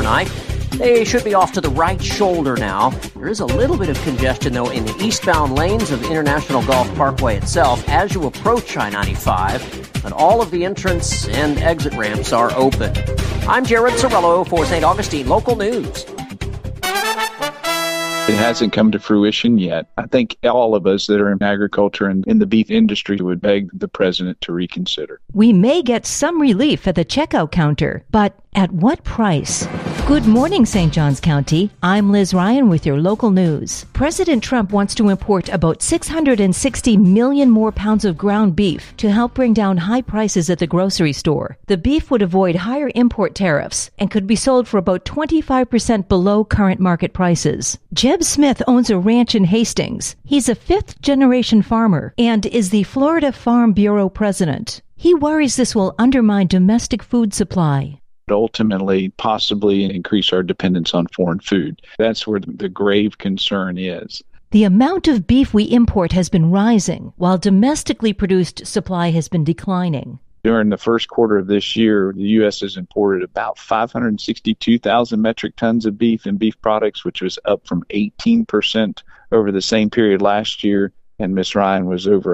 tonight. They should be off to the right shoulder now. There is a little bit of congestion, though, in the eastbound lanes of International Golf Parkway itself as you approach I-95, but all of the entrance and exit ramps are open. I'm Jared Sorello for St. Augustine Local News. It hasn't come to fruition yet. I think all of us that are in agriculture and in the beef industry would beg the president to reconsider. We may get some relief at the checkout counter, but at what price? Good morning, St. Johns County. I'm Liz Ryan with your local news. President Trump wants to import about 660 million more pounds of ground beef to help bring down high prices at the grocery store. The beef would avoid higher import tariffs and could be sold for about 25% below current market prices. Jeb Smith owns a ranch in Hastings. He's a fifth-generation farmer and is the Florida Farm Bureau president. He worries this will undermine domestic food supply. Ultimately, possibly increase our dependence on foreign food. That's where the grave concern is. The amount of beef we import has been rising, while domestically produced supply has been declining. During the first quarter of this year, the U.S. has imported about 562,000 metric tons of beef and beef products, which was up from 18% over the same period last year. And Ms. Ryan was over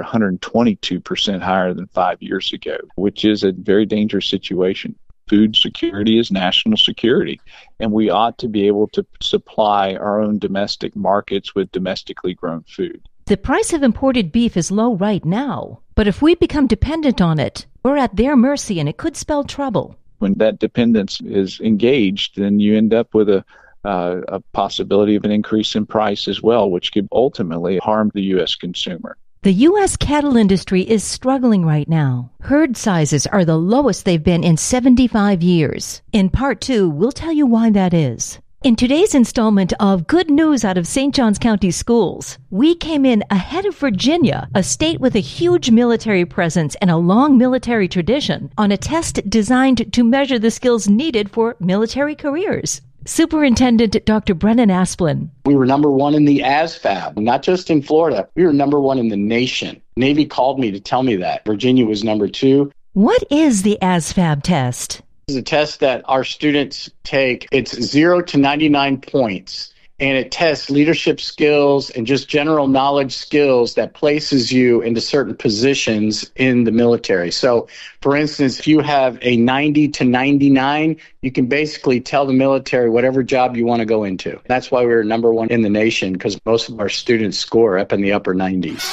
122% higher than 5 years ago, which is a very dangerous situation. Food security is national security, and we ought to be able to supply our own domestic markets with domestically grown food. The price of imported beef is low right now, but if we become dependent on it, we're at their mercy and it could spell trouble. When that dependence is engaged, then you end up with a possibility of an increase in price as well, which could ultimately harm the U.S. consumer. The U.S. cattle industry is struggling right now. Herd sizes are the lowest they've been in 75 years. In Part 2, we'll tell you why that is. In today's installment of Good News out of St. Johns County Schools, we came in ahead of Virginia, a state with a huge military presence and a long military tradition, on a test designed to measure the skills needed for military careers. Superintendent Dr. Brennan Asplin. We were number one in the ASVAB, not just in Florida. We were number one in the nation. Navy called me to tell me that. Virginia was number two. What is the ASVAB test? It's a test that our students take. It's 0 to 99 points, and it tests leadership skills and just general knowledge skills that places you into certain positions in the military. So, for instance, if you have a 90 to 99, you can basically tell the military whatever job you want to go into. That's why we're number one in the nation, because most of our students score up in the upper 90s.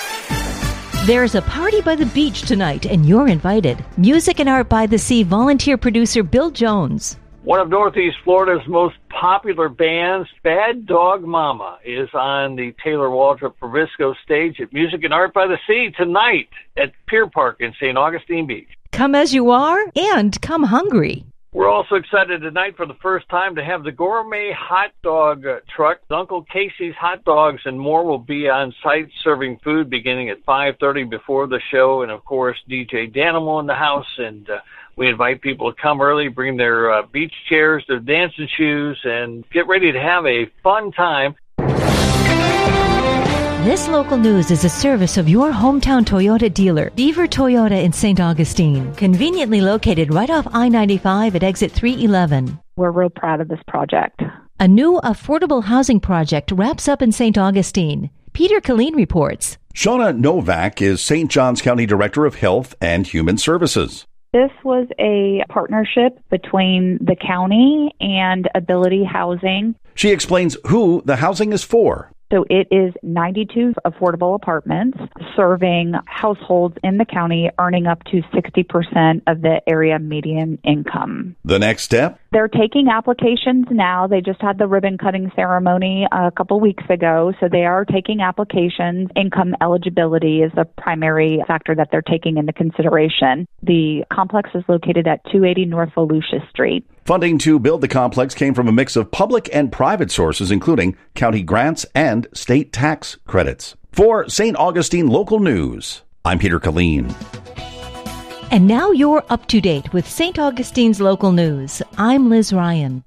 There's a party by the beach tonight, and you're invited. Music and Art by the Sea volunteer producer Bill Jones. One of Northeast Florida's most popular bands, Bad Dog Mama, is on the Taylor Waldrop Provisco stage at Music and Art by the Sea tonight at Pier Park in St. Augustine Beach. Come as you are, and come hungry. We're also excited tonight for the first time to have the gourmet hot dog truck. Uncle Casey's Hot Dogs and more will be on site serving food beginning at 5:30 before the show. And, of course, DJ Danimal in the house. And we invite people to come early, bring their beach chairs, their dancing shoes, and get ready to have a fun time. This local news is a service of your hometown Toyota dealer, Beaver Toyota in St. Augustine, conveniently located right off I-95 at exit 311. We're real proud of this project. A new affordable housing project wraps up in St. Augustine. Peter Killeen reports. Shauna Novak is St. Johns County Director of Health and Human Services. This was a partnership between the county and Ability Housing. She explains who the housing is for. So it is 92 affordable apartments serving households in the county earning up to 60% of the area median income. The next step? They're taking applications now. They just had the ribbon cutting ceremony a couple weeks ago. So they are taking applications. Income eligibility is the primary factor that they're taking into consideration. The complex is located at 280 North Volusia Street. Funding to build the complex came from a mix of public and private sources, including county grants and state tax credits. For St. Augustine Local News, I'm Peter Killeen. And now you're up to date with St. Augustine's local news. I'm Liz Ryan.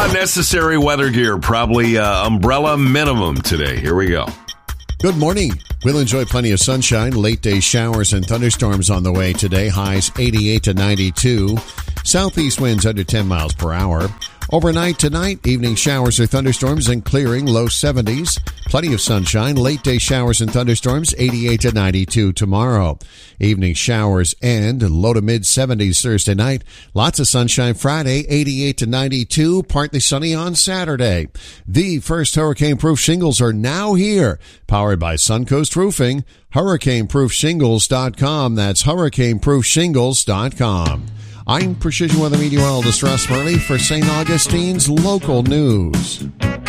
Necessary weather gear, probably umbrella minimum today. Here we go. Good morning. We'll enjoy plenty of sunshine, late day showers and thunderstorms on the way today. Highs 88 to 92. Southeast winds under 10 miles per hour. Overnight tonight, evening showers or thunderstorms and clearing, low 70s. Plenty of sunshine, late day showers and thunderstorms, 88 to 92 tomorrow. Evening showers and low to mid 70s Thursday night. Lots of sunshine Friday, 88 to 92. Partly sunny on Saturday. The first hurricane-proof shingles are now here. Powered by Suncoast Roofing. HurricaneProofShingles.com. That's HurricaneProofShingles.com. I'm Precision Weather Meteorologist Russ Murley for St. Augustine's Local News.